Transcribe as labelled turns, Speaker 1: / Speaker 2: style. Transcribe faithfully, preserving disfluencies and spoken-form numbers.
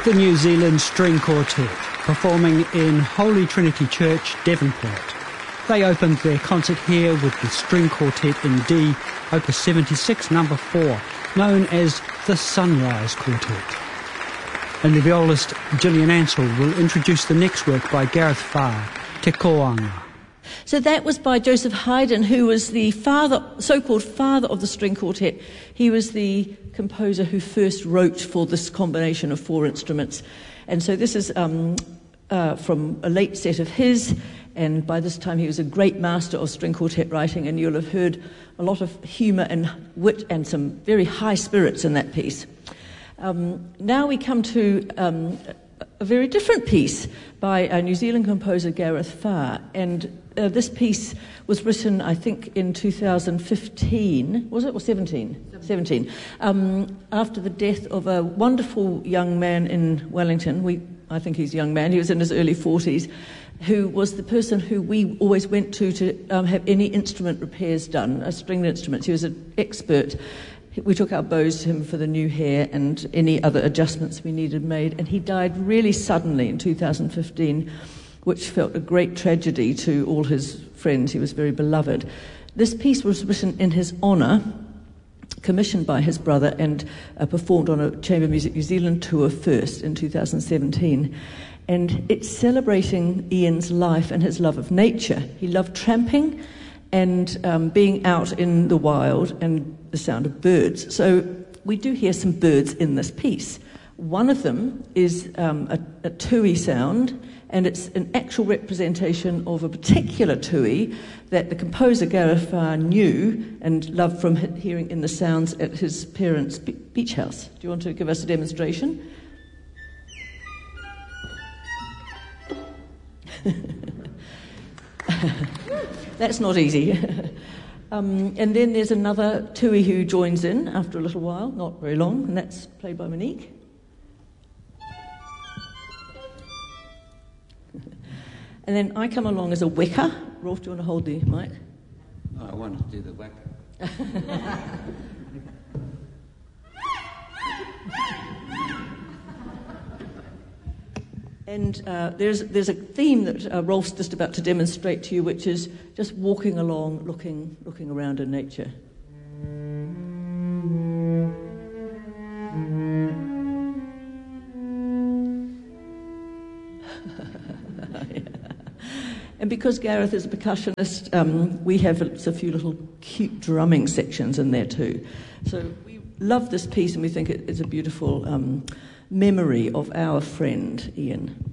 Speaker 1: The New Zealand String Quartet, performing in Holy Trinity Church, Devonport. They opened their concert here with the String Quartet in D, Opus seventy-six, number four, known as the Sunrise Quartet. And the violist Gillian Ansell will introduce the next work by Gareth Farr, Te Koanga.
Speaker 2: So that was by Joseph Haydn, who was the father, so-called father of the string quartet. He was the composer who first wrote for this combination of four instruments. And so this is um, uh, from a late set of his, and by this time he was a great master of string quartet writing, and you'll have heard a lot of humour and wit and some very high spirits in that piece. Um, now we come to um, a very different piece by a New Zealand composer, Gareth Farr, and uh, this piece was written, I think, in two thousand fifteen, was it, or seventeen? seventeen, um, after the death of a wonderful young man in Wellington. We, I think he's a young man, he was in his early forties, who was the person who we always went to to um, have any instrument repairs done, a stringed instrument. He was an expert. We took our bows to him for the new hair and any other adjustments we needed made, and he died really suddenly in two thousand fifteen, which felt a great tragedy to all his friends. He was very beloved. This piece was written in his honour, commissioned by his brother, and uh, performed on a Chamber Music New Zealand tour first in two thousand seventeen. And it's celebrating Ian's life and his love of nature. He loved tramping and um, being out in the wild and the sound of birds. So we do hear some birds in this piece. One of them is um, a, a tui sound, and it's an actual representation of a particular tui that the composer Gareth Farr knew and loved from hearing in the sounds at his parents' beach house. Do you want to give us a demonstration? That's not easy. um, and then there's another tui who joins in after a little while, not very long, and that's played by Monique. And then I come along as a weka. Rolf, do you want to hold the mic?
Speaker 3: Oh, I wanted to do the weka.
Speaker 2: And uh, there's there's a theme that uh, Rolf's just about to demonstrate to you, which is just walking along, looking looking around in nature. Yeah. And because Gareth is a percussionist, um, we have a, a few little cute drumming sections in there too. So we love this piece, and we think it, it's a beautiful um, memory of our friend Ian.